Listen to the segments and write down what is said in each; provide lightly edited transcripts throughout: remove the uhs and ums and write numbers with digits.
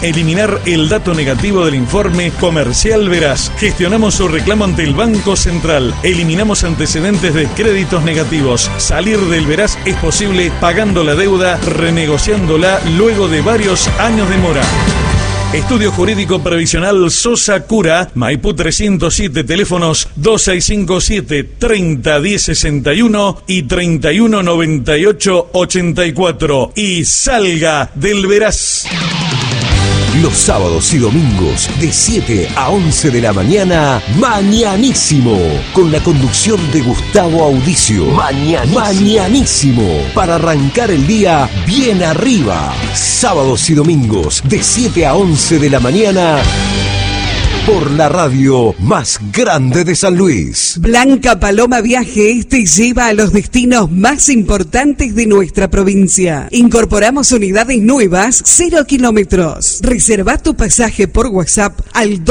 eliminar el dato negativo del informe comercial Veraz. Gestionamos su reclamo ante el Banco Central. Eliminamos antecedentes de créditos negativos. Salir del Veraz es posible pagando la deuda, renegociándola luego de varios años de mora. Estudio Jurídico Previsional Sosa Cura, Maipú 307, teléfonos 2657-301061 y 3198-84. Y salga del Veraz. Los sábados y domingos de 7 a 11 de la mañana, Mañanísimo, con la conducción de Gustavo Audicio. Mañanísimo, para arrancar el día bien arriba. Sábados y domingos de 7 a 11 de la mañana, por la radio más grande de San Luis. Blanca Paloma Viajes te lleva a los destinos más importantes de nuestra provincia. Incorporamos unidades nuevas, 0 kilómetros. Reserva tu pasaje por WhatsApp al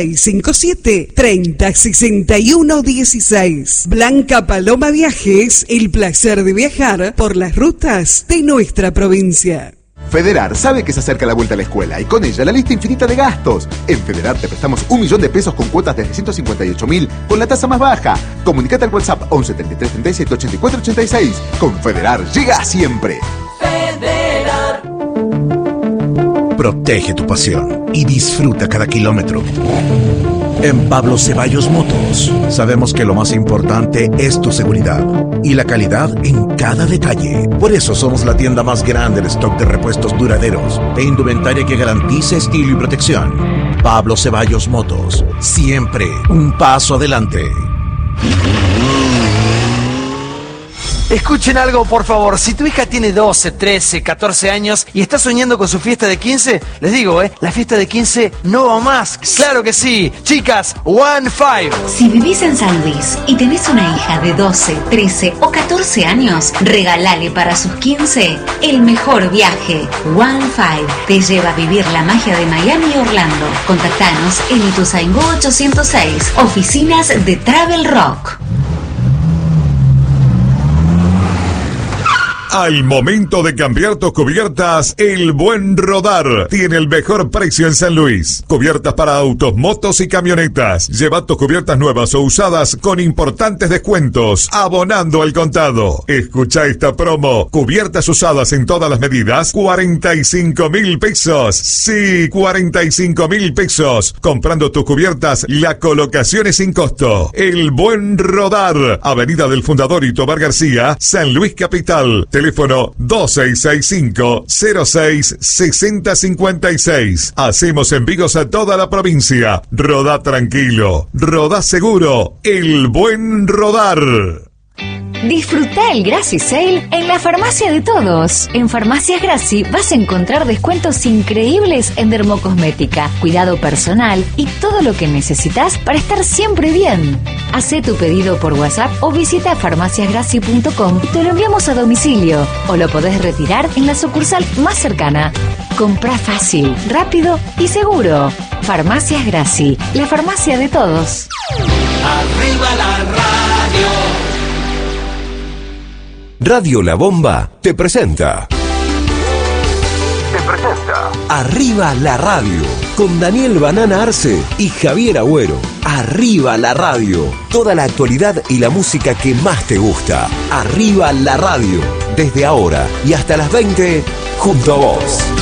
2657-306116. Blanca Paloma Viajes, el placer de viajar por las rutas de nuestra provincia. Federar sabe que se acerca la vuelta a la escuela y con ella la lista infinita de gastos. En Federar te prestamos 1 millón de pesos con cuotas desde 158.000 con la tasa más baja. Comunicate al WhatsApp 11 33 37 84 86. Con Federar llega siempre. Federar. Protege tu pasión y disfruta cada kilómetro. En Pablo Ceballos Motos sabemos que lo más importante es tu seguridad y la calidad en cada detalle. Por eso somos la tienda más grande de stock de repuestos duraderos e indumentaria que garantice estilo y protección. Pablo Ceballos Motos, siempre un paso adelante. Escuchen algo, por favor. Si tu hija tiene 12, 13, 14 años y está soñando con su fiesta de 15, les digo, la fiesta de 15 no va más. ¡Claro que sí! Chicas, 1-5. Si vivís en San Luis y tenés una hija de 12, 13 o 14 años, regalale para sus 15 el mejor viaje. 1-5 te lleva a vivir la magia de Miami y Orlando. Contactanos en Ituzaingó 806, oficinas de Travel Rock. Al momento de cambiar tus cubiertas, El Buen Rodar tiene el mejor precio en San Luis. Cubiertas para autos, motos y camionetas. Lleva tus cubiertas nuevas o usadas con importantes descuentos, abonando al contado. Escucha esta promo. Cubiertas usadas en todas las medidas, 45.000 pesos. Sí, 45.000 pesos. Comprando tus cubiertas, la colocación es sin costo. El Buen Rodar. Avenida del Fundador y Tobar García, San Luis Capital. Teléfono 2665-06-6056. Hacemos envíos a toda la provincia. Rodá tranquilo, rodá seguro. El Buen Rodar. Disfruta el Graci Sale en la farmacia de todos. En Farmacias Graci vas a encontrar descuentos increíbles en dermocosmética, cuidado personal y todo lo que necesitas para estar siempre bien. Hacé tu pedido por WhatsApp o visita farmaciasgraci.com y te lo enviamos a domicilio o lo podés retirar en la sucursal más cercana. Comprá fácil, rápido y seguro. Farmacias Graci, la farmacia de todos. Arriba la radio. Radio La Bomba te presenta Arriba la Radio, con Daniel Banana Arce y Javier Agüero. Arriba la Radio, toda la actualidad y la música que más te gusta. Arriba la Radio, desde ahora y hasta las 20, junto a vos.